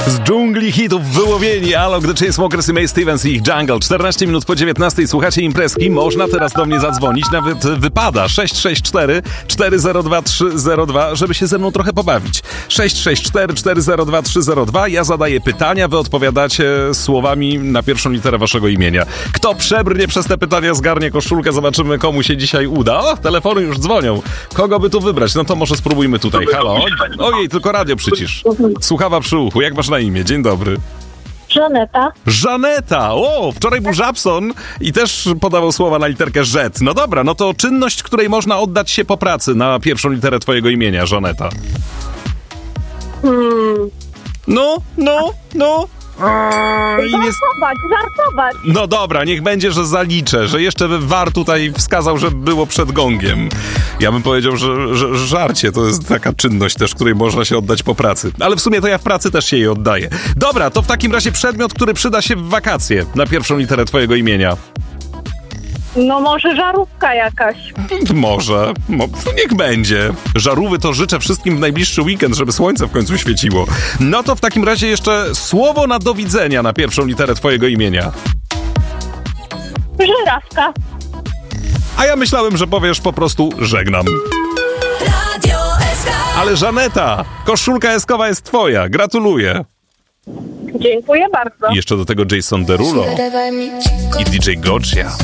Z dżungli hitów wyłowieni Alok, The Chainsmokers i Mae Stevens i ich Jungle. 14 minut po 19. Słuchacie imprezki. Można teraz do mnie zadzwonić. Nawet wypada 664-402-302, żeby się ze mną trochę pobawić. 664-402-302. Ja zadaję pytania, wy odpowiadacie słowami na pierwszą literę waszego imienia. Kto przebrnie przez te pytania, zgarnie koszulkę. Zobaczymy, komu się dzisiaj uda. O, telefony już dzwonią. Kogo by tu wybrać? No to może spróbujmy tutaj. Halo? Ojej, tylko radio przycisz. Słuchawa przy uchu. Jak masz na imię? Dzień dobry. Żaneta. Żaneta! O, wczoraj był Żabson i też podawał słowa na literkę Z. No dobra, no to czynność, której można oddać się po pracy na pierwszą literę twojego imienia, Żaneta. No. Żartować. No dobra, niech będzie, że zaliczę, że jeszcze VAR tutaj wskazał, że było przed gongiem. Ja bym powiedział, że żarcie to jest taka czynność też, której można się oddać po pracy. Ale w sumie to ja w pracy też się jej oddaję. Dobra, to w takim razie przedmiot, który przyda się w wakacje na pierwszą literę twojego imienia. No może żarówka jakaś. Może. Niech będzie. Żarówy to życzę wszystkim w najbliższy weekend, żeby słońce w końcu świeciło. No to w takim razie jeszcze słowo na do widzenia na pierwszą literę twojego imienia. Żyrawka. A ja myślałem, że powiesz po prostu żegnam. Ale Żaneta, koszulka eskowa jest twoja. Gratuluję. Dziękuję bardzo. I jeszcze do tego Jason Derulo i DJ Gotcha.